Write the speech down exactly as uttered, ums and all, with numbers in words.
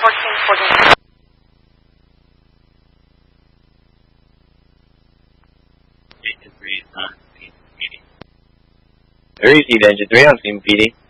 fourteen forty. Three, Engine three on scene, P D.